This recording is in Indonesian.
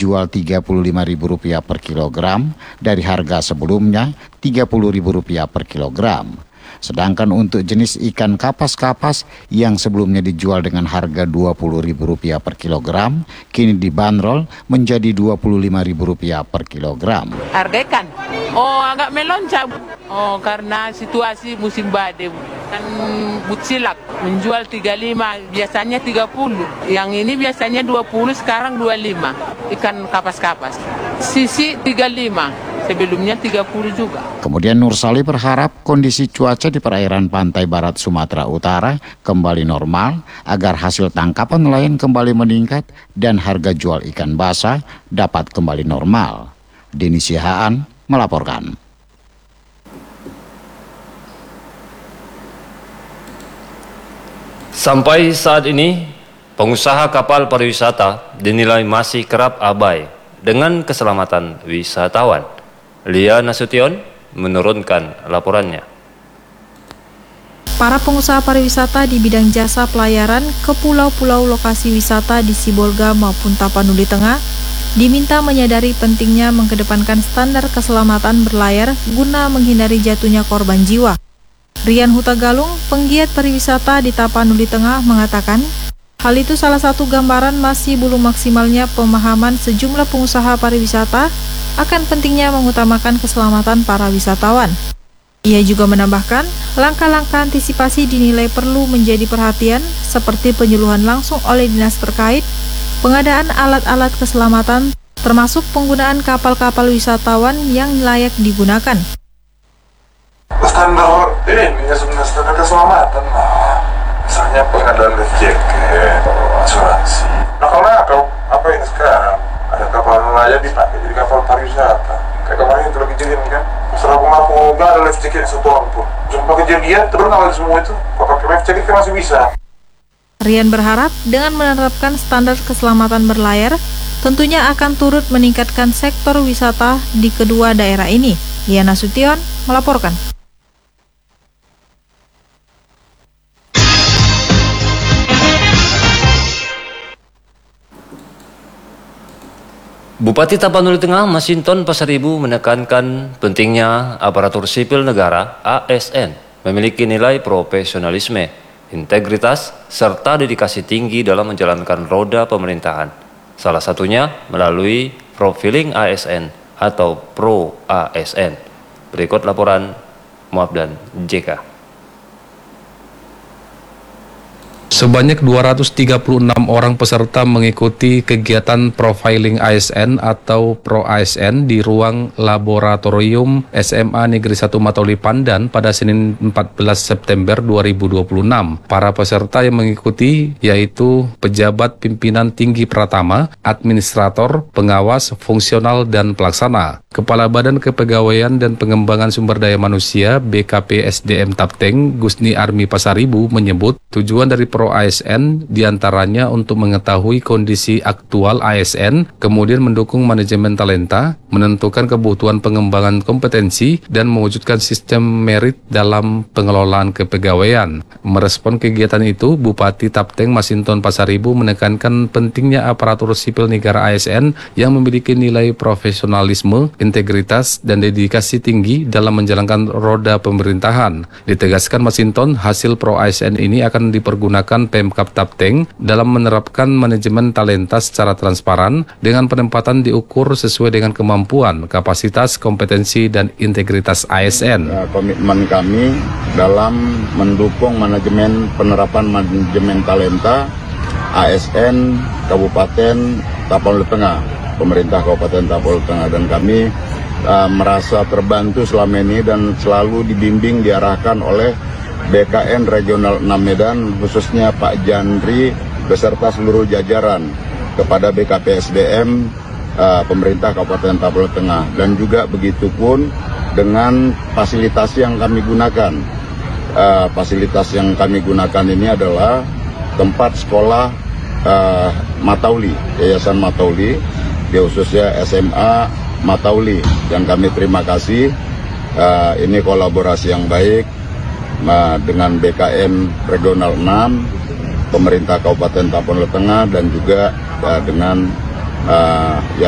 dijual Rp35.000 per kilogram dari harga sebelumnya Rp30.000 per kilogram. Sedangkan untuk jenis ikan kapas-kapas yang sebelumnya dijual dengan harga Rp20.000 per kilogram, kini dibanderol menjadi Rp25.000 per kilogram. Harga ikan, agak melonjak. Karena situasi musim badai. Kan Butsilak menjual 35, biasanya 30. Yang ini biasanya 20, sekarang 25. Ikan kapas-kapas. Sisi 35. Sebelumnya 30 juga. Kemudian Nursali berharap kondisi cuaca di perairan pantai barat Sumatera Utara kembali normal agar hasil tangkapan nelayan kembali meningkat dan harga jual ikan basah dapat kembali normal. Denny Sihaan melaporkan. Sampai saat ini, pengusaha kapal pariwisata dinilai masih kerap abai dengan keselamatan wisatawan. Lia Nasution menurunkan laporannya. Para pengusaha pariwisata di bidang jasa pelayaran ke pulau-pulau lokasi wisata di Sibolga maupun Tapanuli Tengah diminta menyadari pentingnya mengedepankan standar keselamatan berlayar guna menghindari jatuhnya korban jiwa. Rian Hutagalung, penggiat pariwisata di Tapanuli Tengah, mengatakan hal itu salah satu gambaran masih belum maksimalnya pemahaman sejumlah pengusaha pariwisata akan pentingnya mengutamakan keselamatan para wisatawan. Ia juga menambahkan, langkah-langkah antisipasi dinilai perlu menjadi perhatian seperti penyuluhan langsung oleh dinas terkait, pengadaan alat-alat keselamatan, termasuk penggunaan kapal-kapal wisatawan yang layak digunakan. Standar ini sebenarnya standar keselamatan lah. Misalnya pengadaan life jacket, asuransi. Nah kalau apa ini sekarang? Ada kapal nelayan dipakai jadi kapal pariwisata. Kayak kemarin itu lagi kejadian kan. Setelah aku nggak ada life jacket satu orang pun. Jumpa kejadian, terus ngawal semua itu. Kalau pakai life jacket kan masih bisa. Rian berharap dengan menerapkan standar keselamatan berlayar, tentunya akan turut meningkatkan sektor wisata di kedua daerah ini. Lia Nasution melaporkan. Bupati Tapanuli Tengah Masinton Pasaribu menekankan pentingnya aparatur sipil negara ASN memiliki nilai profesionalisme, integritas, serta dedikasi tinggi dalam menjalankan roda pemerintahan. Salah satunya melalui profiling ASN atau Pro ASN. Berikut laporan Muabdan JK. Sebanyak 236 orang peserta mengikuti kegiatan profiling ASN atau Pro ASN di ruang laboratorium SMA Negeri 1 Matauli Pandan pada Senin 14 September 2026. Para peserta yang mengikuti yaitu pejabat pimpinan tinggi pratama, administrator, pengawas, fungsional, dan pelaksana. Kepala Badan Kepegawaian dan Pengembangan Sumber Daya Manusia BKP SDM Tapteng, Gusni Armi Pasaribu menyebut tujuan dari Pro ASN diantaranya untuk mengetahui kondisi aktual ASN, kemudian mendukung manajemen talenta, menentukan kebutuhan pengembangan kompetensi, dan mewujudkan sistem merit dalam pengelolaan kepegawaian. Merespon kegiatan itu, Bupati Tapteng Masinton Pasaribu menekankan pentingnya aparatur sipil negara ASN yang memiliki nilai profesionalisme, integritas, dan dedikasi tinggi dalam menjalankan roda pemerintahan. Ditegaskan Masinton, hasil Pro ASN ini akan dipergunakan Pemkab Tapteng dalam menerapkan manajemen talenta secara transparan dengan penempatan diukur sesuai dengan kemampuan, kapasitas, kompetensi, dan integritas ASN. Komitmen kami dalam mendukung penerapan manajemen talenta ASN Kabupaten Tapanuli Tengah, pemerintah Kabupaten Tapanuli Tengah, dan kami merasa terbantu selama ini dan selalu dibimbing, diarahkan oleh BKN Regional 6 Medan, khususnya Pak Jandri beserta seluruh jajaran kepada BKP SDM pemerintah Kabupaten Tapanuli Tengah, dan juga begitu pun dengan fasilitas yang kami gunakan. Fasilitas yang kami gunakan ini adalah tempat sekolah Matauli, Yayasan Matauli, khususnya SMA Matauli, dan kami terima kasih. Ini kolaborasi yang baik dengan BKN Regional 6, pemerintah Kabupaten Tapanuli Tengah, dan juga dengan